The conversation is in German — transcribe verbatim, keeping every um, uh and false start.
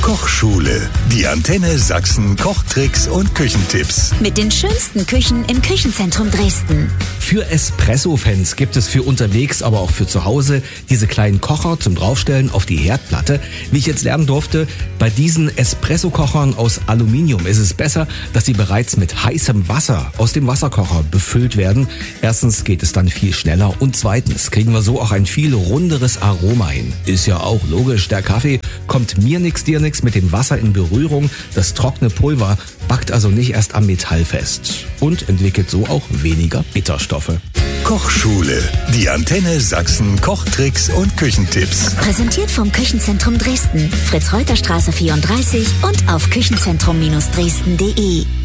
Kochschule. Die Antenne Sachsen Kochtricks und Küchentipps. Mit den schönsten Küchen im Küchenzentrum Dresden. Für Espresso-Fans gibt es für unterwegs, aber auch für zu Hause diese kleinen Kocher zum Draufstellen auf die Herdplatte. Wie ich jetzt lernen durfte, bei diesen Espresso-Kochern aus Aluminium ist es besser, dass sie bereits mit heißem Wasser aus dem Wasserkocher befüllt werden. Erstens geht es dann viel schneller und zweitens kriegen wir so auch ein viel runderes Aroma hin. Ist ja auch logisch, der Kaffee kommt mir nix, dir nix mit dem Wasser in Berührung. Das trockene Pulver backt also nicht erst am Metall fest und entwickelt so auch weniger Bitterstoffe. Kochschule. Die Antenne Sachsen Kochtricks und Küchentipps. Präsentiert vom Küchenzentrum Dresden. Fritz-Reuter-Straße vierunddreißig und auf küchenzentrum Dresden punkt de.